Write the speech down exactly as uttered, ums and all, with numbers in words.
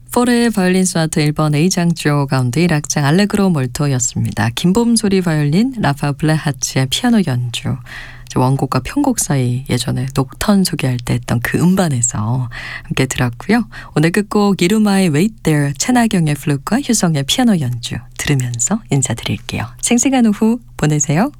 포르의 바이올린 소나타 일 번 A장조 가운데 일 악장 알레그로 몰토였습니다. 김봄소리 바이올린, 라파 블레하츠의 피아노 연주. 원곡과 편곡 사이 예전에 녹턴 소개할 때 했던 그 음반에서 함께 들었고요. 오늘 끝곡 이루마의 Wait There, 최나경의 플룻과 효성의 피아노 연주 들으면서 인사드릴게요. 생생한 오후 보내세요.